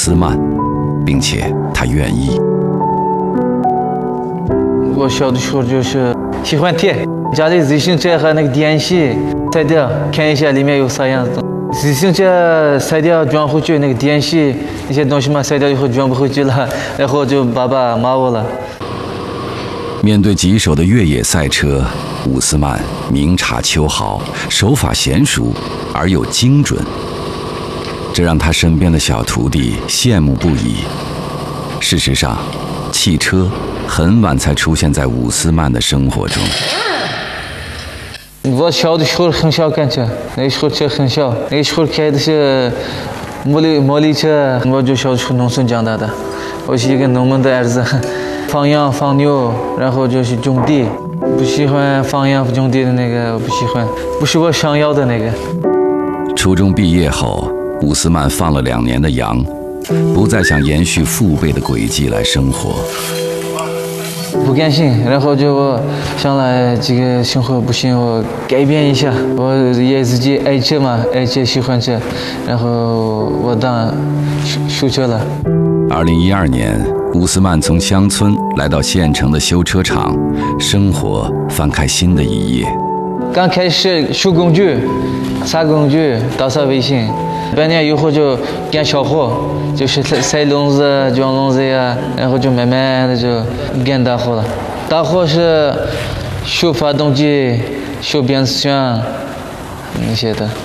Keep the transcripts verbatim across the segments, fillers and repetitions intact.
斯曼，并且他愿意。 我小的时候就是喜欢贴家里自行车和那个电线拆掉，看一下里面有啥样子。自行车拆掉装回去，那个电线那些东西嘛拆掉以后装不回去了，然后就爸爸骂我了。 面对棘手的越野赛车，伍斯曼明察秋毫，手法娴熟而又精准，这让他身边的小徒弟羡慕不已。事实上，汽车很晚才出现在伍斯曼的生活中。 我小的时候很少开车，那时候车很小，那时候开的是摩力摩力车。我就小时候农村长大的，我是一个农民的儿子，放羊放牛，然后就是种地。不喜欢放羊种地的那个，我不喜欢，不是我想要的那个。 初中毕业后，伍斯曼放了两年的羊，不再想延续父辈的轨迹来生活。 不甘心，然后就想来这个生活不行，我改变一下。我也自己爱车嘛，爱车喜欢车，然后我当修车了。 二零一二年，伍斯曼从乡村来到县城的修车厂，生活翻开新的一页。 刚开始修工具、擦工具、打扫卫生，半年以后就干小活，就是塞笼子、装笼子呀，然后就慢慢的就干大活了。大活是修发动机、修变速箱那些的。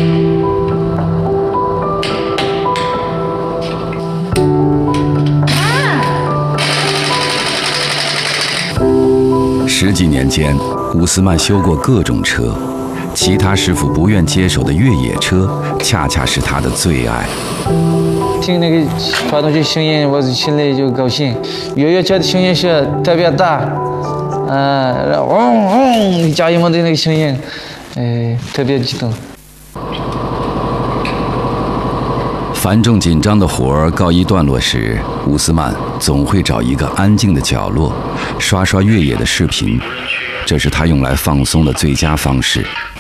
十几年间，伍斯曼修过各种车，其他师傅不愿接手的越野车，恰恰是他的最爱。 听那个发动机声音，我心里就高兴。越野车的声音是特别大，啊，然后嗡嗡加油门的那个声音，哎，特别激动。 繁重紧张的活儿告一段落时，伍斯曼总会找一个安静的角落，刷刷越野的视频，这是他用来放松的最佳方式。